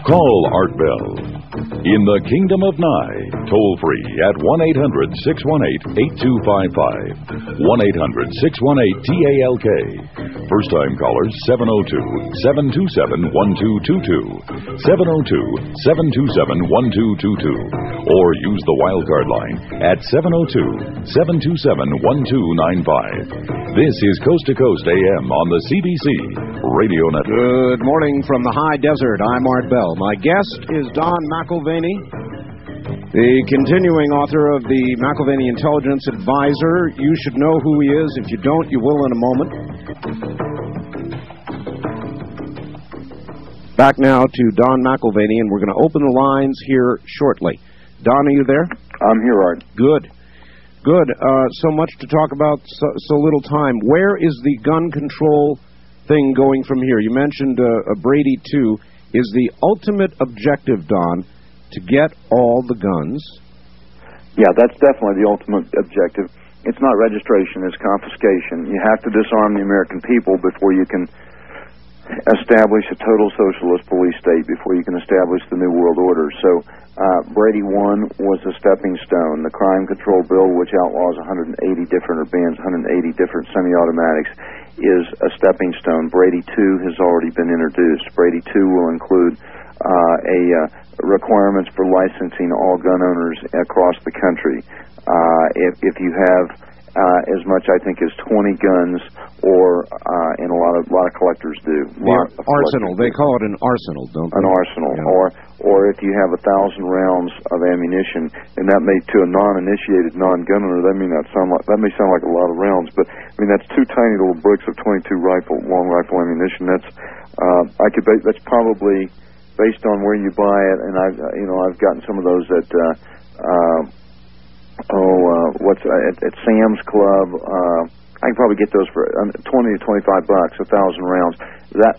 Call Art Bell. In the Kingdom of Nye, toll free at 1-800-618-8255. 1-800-618-TALK. First time callers 702-727-1222. 702-727-1222. Or use the wildcard line at 702-727-1295. This is Coast to Coast AM on the CBC Radio Network. Good morning from the high desert. I'm Art Bell. My guest is Don McIlvaney, the continuing author of the McIlvaney Intelligence Advisor. You should know who he is. If you don't, you will in a moment. Back now to Don McIlvaney, and we're going to open the lines here shortly. Don, are you there? I'm here, Art. Good. So much to talk about, so little time. Where is the gun control thing going from here? You mentioned Brady 2. Is the ultimate objective, Don, to get all the guns? Yeah, that's definitely the ultimate objective. It's not registration, it's confiscation. You have to disarm the American people before you can establish a total socialist police state, before you can establish the New World Order. So Brady 1 was a stepping stone. The crime control bill, which outlaws 180 different, or bans 180 different semi-automatics, is a stepping stone. Brady 2 has already been introduced. Brady 2 will include requirements for licensing all gun owners across the country. If you have as much, I think, as 20 guns, or and a lot of collectors do. Arsenal. They call it an arsenal, don't they? An arsenal, yeah. Or if you have 1,000 rounds of ammunition, and that may, to a non-initiated non-gun owner, that may sound like a lot of rounds, but I mean that's two tiny little bricks of 22 long rifle ammunition. That's probably based on where you buy it, and I've gotten some of those at at Sam's Club. I can probably get those for $20 to $25, 1,000 rounds. That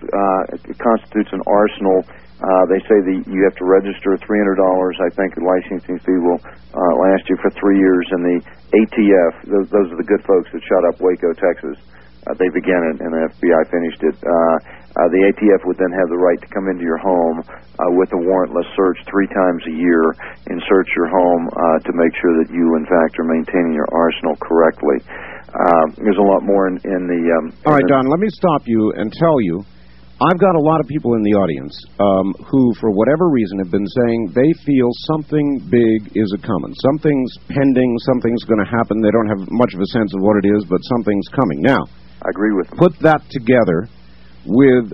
constitutes an arsenal. They say you have to register $300. I think the licensing fee will last you for 3 years. And the ATF, those are the good folks that shot up Waco, Texas. They began it, and the FBI finished it. The ATF would then have the right to come into your home with a warrantless search 3 times a year and search your home to make sure that you, in fact, are maintaining your arsenal correctly. There's a lot more in the... All right, Don, let me stop you and tell you, I've got a lot of people in the audience who, for whatever reason, have been saying they feel something big is a-coming. Something's pending, something's going to happen. They don't have much of a sense of what it is, but something's coming. Now, I agree with them. Put that together with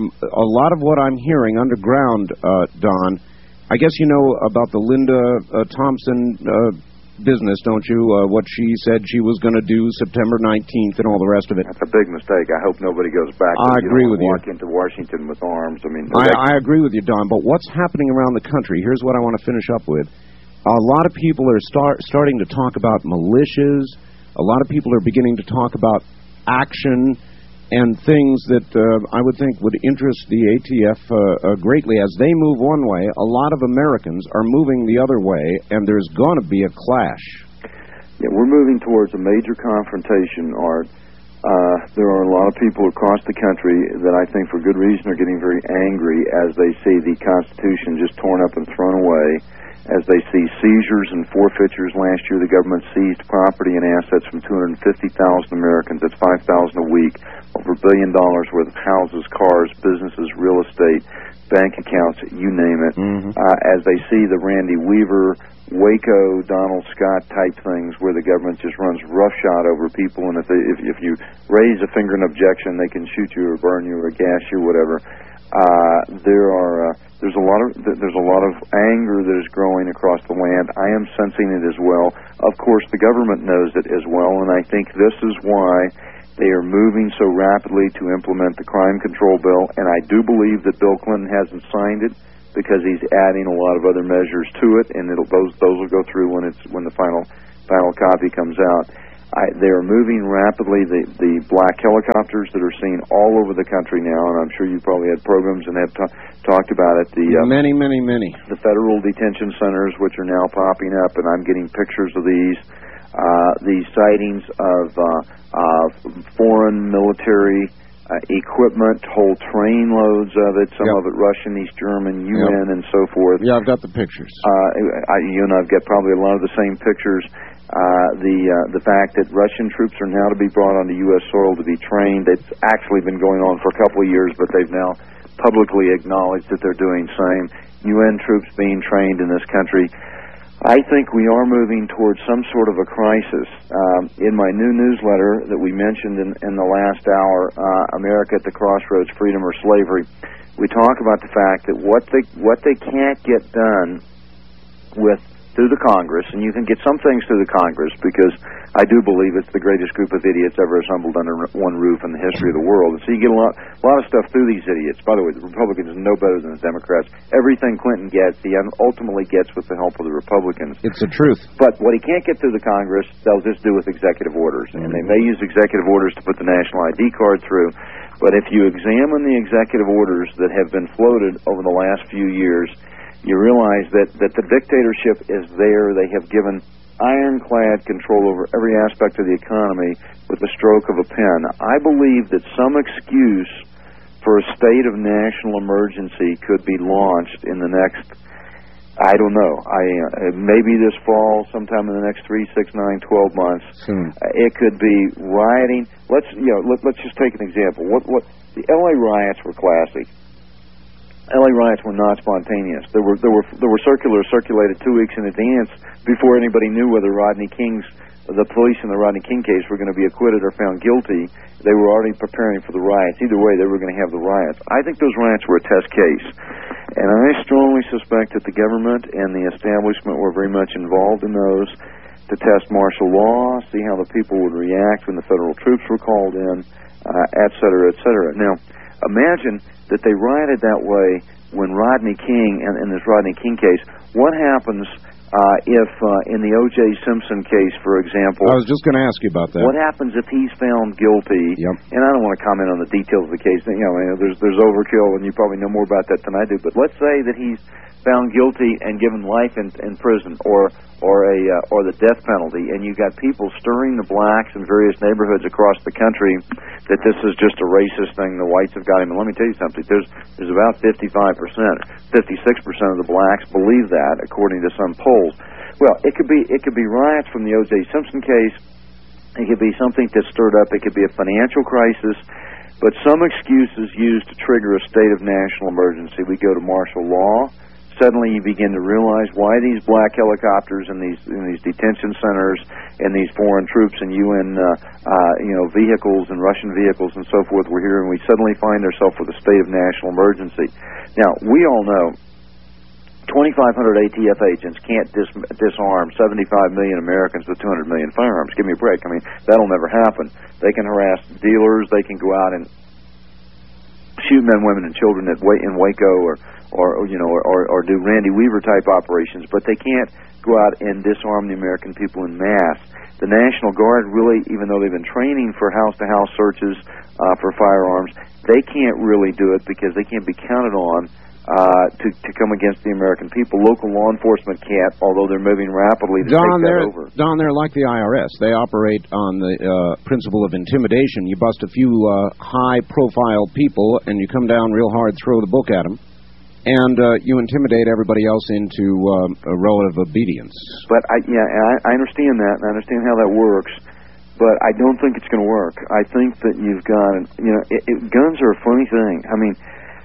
a lot of what I'm hearing underground, Don. I guess you know about the Linda Thompson business, don't you? What she said she was going to do September 19th and all the rest of it. That's a big mistake. I hope nobody goes back. I agree with you. Walk into Washington with arms. I mean, I agree with you, Don. But what's happening around the country? Here's what I want to finish up with. A lot of people are starting to talk about militias. A lot of people are beginning to talk about action and things that I would think would interest the ATF greatly. As they move one way, a lot of Americans are moving the other way, and there's going to be a clash. Yeah, we're moving towards a major confrontation, Art. There are a lot of people across the country that I think for good reason are getting very angry as they see the Constitution just torn up and thrown away, as they see seizures and forfeitures. Last year, the government seized property and assets from 250,000 Americans. That's 5,000 a week. Over $1 billion worth of houses, cars, businesses, real estate, bank accounts, you name it. Mm-hmm. As they see the Randy Weaver, Waco, Donald Scott type things where the government just runs roughshod over people, and if you raise a finger in objection, they can shoot you or burn you or gas you, whatever. There's a lot of anger that is growing across the land. I am sensing it as well. Of course, the government knows it as well, and I think this is why they are moving so rapidly to implement the crime control bill. And I do believe that Bill Clinton hasn't signed it because he's adding a lot of other measures to it, and those will go through when the final copy comes out. They are moving rapidly. The black helicopters that are seen all over the country now, and I'm sure you probably had programs and have talked about it. Many. The federal detention centers, which are now popping up, and I'm getting pictures of these. The sightings of foreign military equipment, whole train loads of it, some of it Russian, East German, UN, and so forth. Yeah, I've got the pictures. You and I've got probably a lot of the same pictures. The fact that Russian troops are now to be brought onto U.S. soil to be trained. It's actually been going on for a couple of years, but they've now publicly acknowledged that they're doing the same. UN troops being trained in this country. I think we are moving towards some sort of a crisis. In my new newsletter that we mentioned in the last hour, America at the Crossroads, Freedom or Slavery, we talk about the fact that what they can't get done through the Congress, and you can get some things through the Congress because I do believe it's the greatest group of idiots ever assembled under one roof in the history of the world. And so you get a lot of stuff through these idiots. By the way, the Republicans are no better than the Democrats. Everything Clinton gets, he ultimately gets with the help of the Republicans. It's the truth. But what he can't get through the Congress, they'll just do with executive orders. And they may use executive orders to put the national ID card through. But if you examine the executive orders that have been floated over the last few years, you realize that the dictatorship is there. They have given ironclad control over every aspect of the economy with the stroke of a pen. I believe that some excuse for a state of national emergency could be launched in the next, I don't know, maybe this fall, sometime in the next 3, 6, 9, 12 months. Soon. It could be rioting. Let's just take an example. What the LA riots were classic. LA riots were not spontaneous. There were circulars circulated 2 weeks in advance before anybody knew whether the police in the Rodney King case were going to be acquitted or found guilty. They were already preparing for the riots. Either way, they were going to have the riots. I think those riots were a test case. And I strongly suspect that the government and the establishment were very much involved in those to test martial law, see how the people would react when the federal troops were called in, et cetera, et cetera. Now, imagine that they rioted that way when Rodney King, in this Rodney King case, what happens if in the O.J. Simpson case, for example... I was just going to ask you about that. What happens if he's found guilty? Yep. And I don't want to comment on the details of the case. There's overkill, and you probably know more about that than I do. But let's say that he's found guilty and given life in prison, or the death penalty, and you got people stirring the blacks in various neighborhoods across the country that this is just a racist thing. The whites have got him. And let me tell you something. There's about 55%, 56% of the blacks believe that, according to some polls. Well, it could be riots from the O.J. Simpson case. It could be something that stirred up. It could be a financial crisis. But some excuse is used to trigger a state of national emergency. We go to martial law. Suddenly you begin to realize why these black helicopters in these detention centers and these foreign troops and UN vehicles and Russian vehicles and so forth were here, and we suddenly find ourselves with a state of national emergency. Now, we all know 2,500 ATF agents can't disarm 75 million Americans with 200 million firearms. Give me a break. I mean, that'll never happen. They can harass dealers. They can go out and shoot men, women, and children in Waco or do Randy Weaver type operations, but they can't go out and disarm the American people in mass. The National Guard really, even though they've been training for house-to-house searches for firearms, they can't really do it because they can't be counted on to come against the American people. Local law enforcement can't, although they're moving rapidly to take that over. Don, they're like the IRS. They operate on the principle of intimidation. You bust a few high-profile people, and you come down real hard, throw the book at them, and you intimidate everybody else into a relative obedience. But I understand that, and I understand how that works. But I don't think it's going to work. I think that you've got, guns are a funny thing. I mean,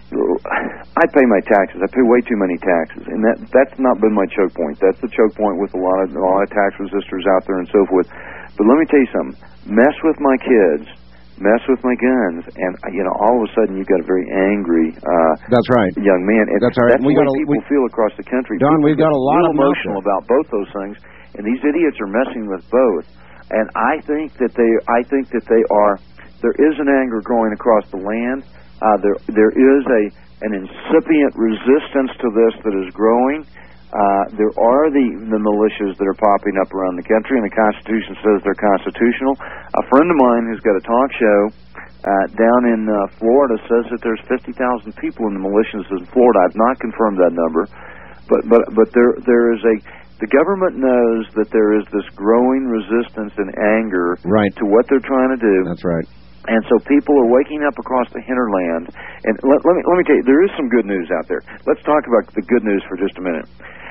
I pay my taxes. I pay way too many taxes, and that's not been my choke point. That's the choke point with a lot of tax resistors out there and so forth. But let me tell you something. Mess with my kids, mess with my guns, and all of a sudden you've got a very angry that's right. young man. And that's right. That's the way people feel across the country. Don, we've got a lot of emotional about both those things, and these idiots are messing with both. And I think that they are. There is an anger growing across the land. There is an incipient resistance to this that is growing. There are the militias that are popping up around the country, and the Constitution says they're constitutional. A friend of mine who's got a talk show down in Florida says that there's 50,000 people in the militias in Florida. I've not confirmed that number, but there is the government knows that there is this growing resistance and anger right. to what they're trying to do. That's right. And so people are waking up across the hinterland. And let me tell you, there is some good news out there. Let's talk about the good news for just a minute.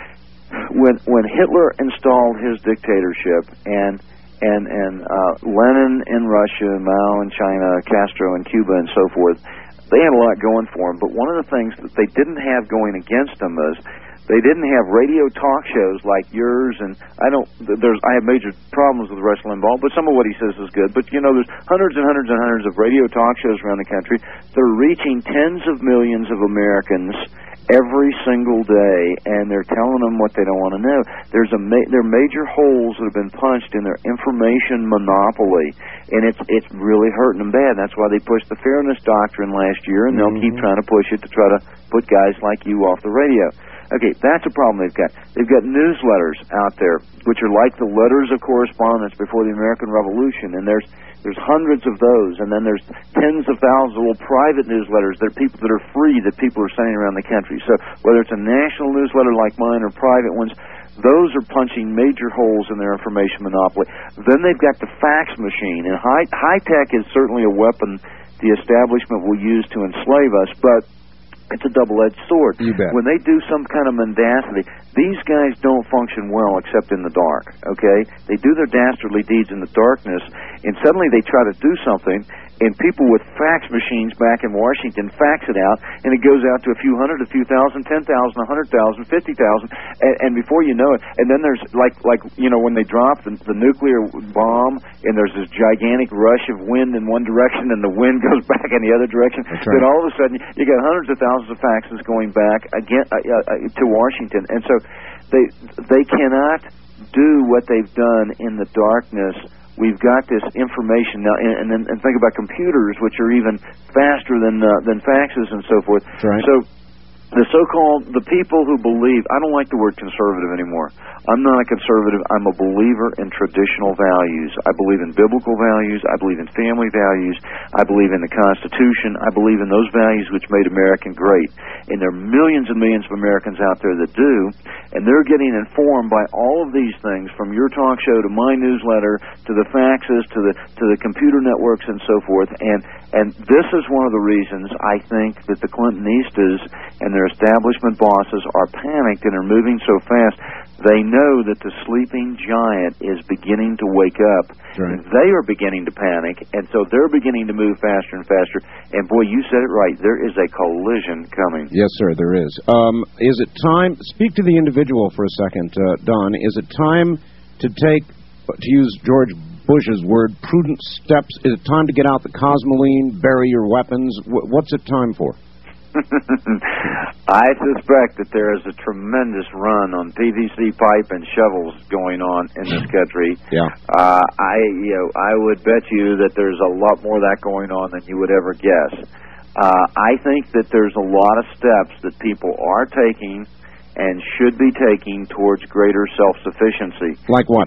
When Hitler installed his dictatorship and Lenin in Russia, Mao in China, Castro in Cuba, and so forth, they had a lot going for them. But one of the things that they didn't have going against them was they didn't have radio talk shows like yours, and I have major problems with Rush Limbaugh, but some of what he says is good. But, there's hundreds and hundreds and hundreds of radio talk shows around the country that are reaching tens of millions of Americans every single day, and they're telling them what they don't want to know. There are major holes that have been punched in their information monopoly, and it's really hurting them bad. That's why they pushed the Fairness Doctrine last year, and they'll keep trying to push it to try to put guys like you off the radio. Okay, that's a problem they've got. They've got newsletters out there, which are like the letters of correspondence before the American Revolution, and there's hundreds of those, and then there's tens of thousands of little private newsletters that are free that people are sending around the country. So whether it's a national newsletter like mine or private ones, those are punching major holes in their information monopoly. Then they've got the fax machine, and high tech is certainly a weapon the establishment will use to enslave us, but it's a double-edged sword. You bet. When they do some kind of mendacity, these guys don't function well except in the dark, okay? They do their dastardly deeds in the darkness, and suddenly they try to do something, and people with fax machines back in Washington fax it out, and it goes out to a few hundred, a few thousand, 10,000, 100,000, 50,000, and before you know it, and then there's like when they drop the nuclear bomb, and there's this gigantic rush of wind in one direction, and the wind goes back in the other direction. That's right. Then all of a sudden you got hundreds of thousands of faxes going back again to Washington, and so they cannot do what they've done in the darkness. We've got this information now, and think about computers, which are even faster than faxes and so forth. Right. So the people who believe, I don't like the word conservative anymore. I'm not a conservative. I'm a believer in traditional values. I believe in biblical values. I believe in family values. I believe in the Constitution. I believe in those values which made America great. And there are millions and millions of Americans out there that do, and they're getting informed by all of these things, from your talk show to my newsletter to the faxes to the computer networks and so forth. And this is one of the reasons I think that the Clintonistas and their establishment bosses are panicked and are moving so fast. They know that the sleeping giant is beginning to wake up. Right. And they are beginning to panic, and so they're beginning to move faster and faster. And boy, you said it right. There is a collision coming. Yes, sir, there is. Is it time? Speak to the individual for a second, Don. Is it time to take, to use George Bush's word, prudent steps? Is it time to get out the Cosmoline, bury your weapons? What's it time for? I suspect that there is a tremendous run on PVC pipe and shovels going on in this country. Yeah. I would bet you that there's a lot more of that going on than you would ever guess. I think that there's a lot of steps that people are taking and should be taking towards greater self-sufficiency. Like what?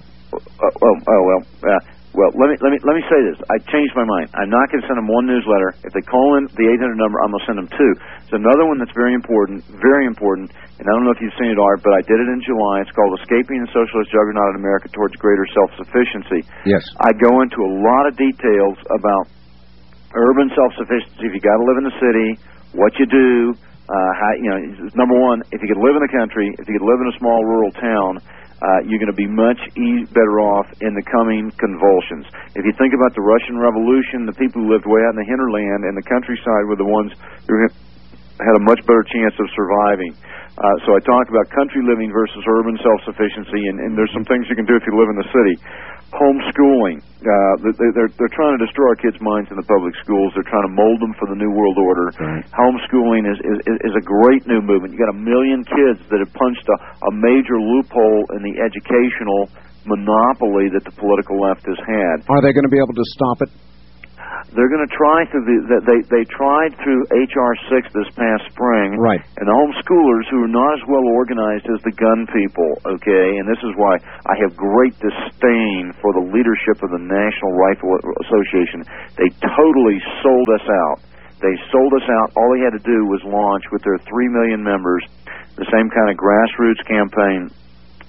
Well, let me say this. I changed my mind. I'm not going to send them one newsletter. If they call in the 800 number, I'm going to send them two. There's another one that's very important, and I don't know if you've seen it, Art, but I did it in July. It's called Escaping the Socialist Juggernaut in America Towards Greater Self-Sufficiency. Yes. I go into a lot of details about urban self-sufficiency. If you got to live in the city, what you do, number one, if you could live in the country, if you could live in a small rural town, you're going to be much better off in the coming convulsions. If you think about the Russian Revolution, the people who lived way out in the hinterland and the countryside were the ones who had a much better chance of surviving. So I talk about country living versus urban self-sufficiency, and there's some things you can do if you live in the city. Homeschooling. They're trying to destroy our kids' minds in the public schools. They're trying to mold them for the New World Order. Right. Homeschooling is a great new movement. You got 1 million kids that have punched a major loophole in the educational monopoly that the political left has had. Are they going to be able to stop it? They're going to try they tried through H.R. 6 this past spring. Right. And the homeschoolers who are not as well organized as the gun people, okay, and this is why I have great disdain for the leadership of the National Rifle Association. They totally sold us out. They sold us out. All they had to do was launch with their 3 million members the same kind of grassroots campaign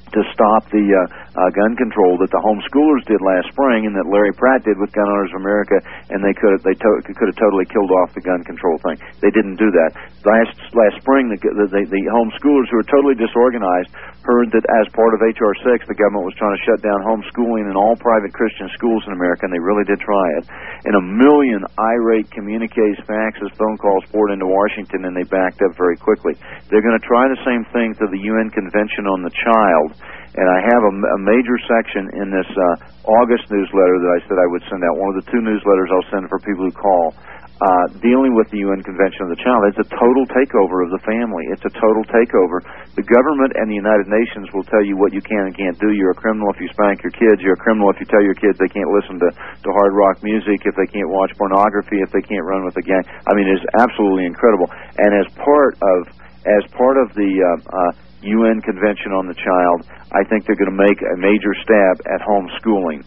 to stop the gun control that the homeschoolers did last spring, and that Larry Pratt did with Gun Owners of America, and they could have totally killed off the gun control thing. They didn't do that. Last spring, the homeschoolers who were totally disorganized heard that as part of H.R. 6, the government was trying to shut down homeschooling in all private Christian schools in America, and they really did try it. And 1 million irate communiques, faxes, phone calls poured into Washington, and they backed up very quickly. They're going to try the same thing to the UN Convention on the Child. And I have a major section in this August newsletter that I said I would send out, one of the 2 newsletters I'll send for people who call, dealing with the UN Convention of the Child. It's a total takeover of the family. It's a total takeover. The government and the United Nations will tell you what you can and can't do. You're a criminal if you spank your kids. You're a criminal if you tell your kids they can't listen to hard rock music, if they can't watch pornography, if they can't run with a gang. I mean, it's absolutely incredible. And as part of the UN Convention on the Child, I think they're going to make a major stab at homeschooling.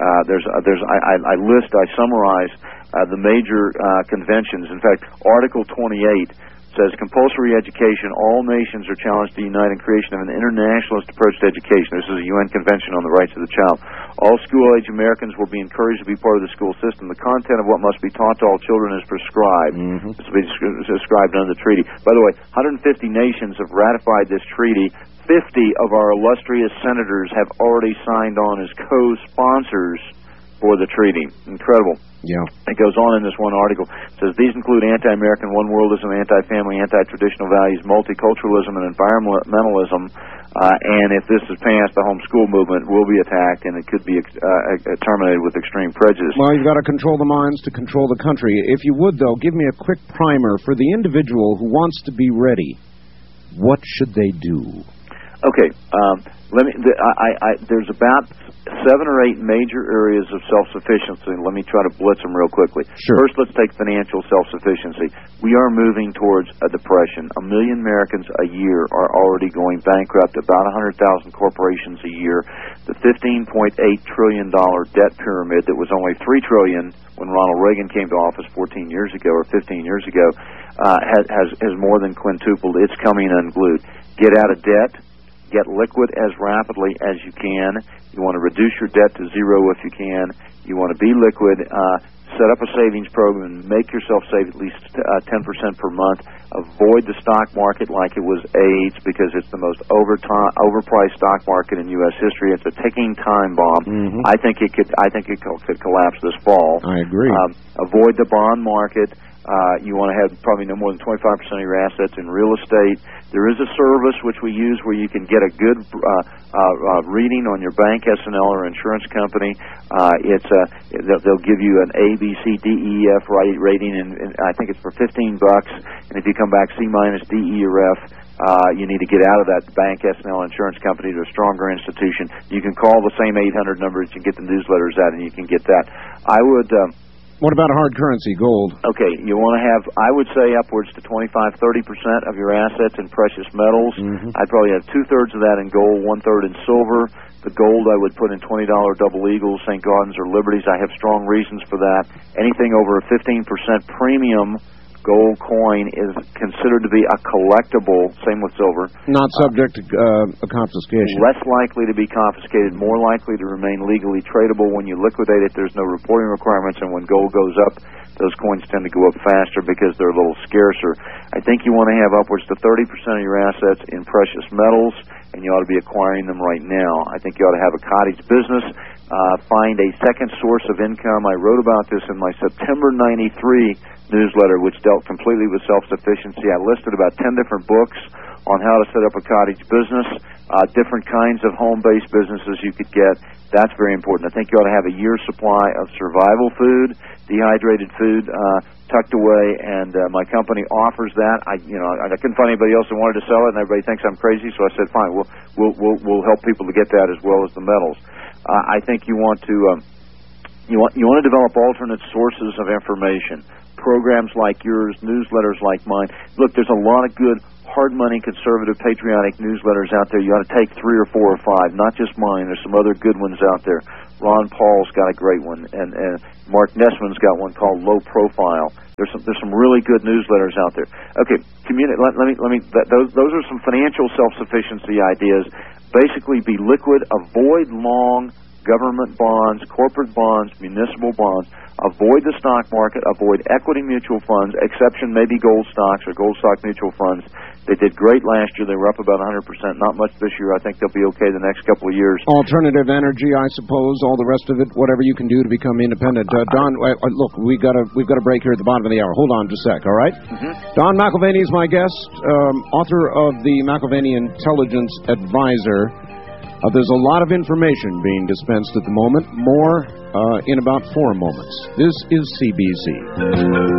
I summarize the major conventions. In fact, Article 28 says compulsory education. All nations are challenged to unite in creation of an internationalist approach to education. This is a UN Convention on the Rights of the Child. All school-age Americans will be encouraged to be part of the school system. The content of what must be taught to all children is prescribed. It's to be described under the treaty. By the way, 150 nations have ratified this treaty. 50 of our illustrious senators have already signed on as co-sponsors for the treaty. Incredible. Yeah. It goes on in this one article. It says these include anti-American one-worldism, anti-family, anti-traditional values, multiculturalism, and environmentalism. And if this is passed, the homeschool movement will be attacked, and it could be terminated with extreme prejudice. Well, you've got to control the minds to control the country. If you would, though, give me a quick primer for the individual who wants to be ready. What should they do? Okay, there's about 7 or 8 major areas of self-sufficiency. Let me try to blitz them real quickly. Sure. First, let's take financial self-sufficiency. We are moving towards a depression. 1 million Americans a year are already going bankrupt, about 100,000 corporations a year. The $15.8 trillion debt pyramid that was only $3 trillion when Ronald Reagan came to office 14 years ago or 15 years ago has more than quintupled. It's coming unglued. Get out of debt. Get liquid as rapidly as you can. You want to reduce your debt to zero if you can. You want to be liquid. Set up a savings program and make yourself save at least 10% per month. Avoid the stock market like it was AIDS, because it's the most overpriced stock market in U.S. history. It's a ticking time bomb. I think it could collapse this fall. I agree. Avoid the bond market. You want to have probably no more than 25% of your assets in real estate. There is a service which we use where you can get a good reading on your bank, S&L, or insurance company. They'll give you an A, B, C, D, E, F rating, and I think it's for $15. And if you come back C minus, D, E, or F, you need to get out of that bank, S&L, insurance company to a stronger institution. You can call the same 800 number that you get the newsletters at, and you can get that. I would... What about hard currency, gold? Okay, you want to have, I would say, upwards to 25-30% of your assets in precious metals. I'd probably have 2/3 of that in gold, 1/3 in silver. The gold I would put in $20 double eagles, St. Gaudens, or Liberties. I have strong reasons for that. Anything over a 15% premium gold coin is considered to be a collectible, same with silver. Not subject to confiscation. Less likely to be confiscated, more likely to remain legally tradable. When you liquidate it, there's no reporting requirements, and when gold goes up, those coins tend to go up faster because they're a little scarcer. I think you want to have upwards to 30% of your assets in precious metals, and you ought to be acquiring them right now. I think you ought to have a cottage business. Find a second source of income. I wrote about this in my September 93 newsletter, which dealt completely with self-sufficiency. I listed about 10 different books on how to set up a cottage business, different kinds of home-based businesses you could get. That's very important. I think you ought to have a year's supply of survival food, dehydrated food, tucked away, and my company offers that. I couldn't find anybody else that wanted to sell it, and everybody thinks I'm crazy, so I said, fine, we'll help people to get that as well as the metals. I think you want to develop alternate sources of information. Programs like yours, newsletters like mine. Look, there's a lot of good, hard money, conservative, patriotic newsletters out there. You ought to take 3 or 4 or 5, not just mine. There's some other good ones out there. Ron Paul's got a great one, and Mark Nessman's got one called Low Profile. There's some really good newsletters out there. Okay, those are some financial self-sufficiency ideas. basically be liquid, avoid long government bonds, corporate bonds, municipal bonds, avoid the stock market, avoid equity mutual funds, exception maybe gold stocks or gold stock mutual funds. They did great last year. They were up about 100%. Not much this year. I think they'll be okay the next couple of years. Alternative energy, I suppose, all the rest of it, whatever you can do to become independent. Don, look, we've got a break here at the bottom of the hour. Hold on just a sec, all right? Don McIlvaney is my guest, author of the McIlvaney Intelligence Advisor. There's a lot of information being dispensed at the moment. More in about 4 moments. This is CBC.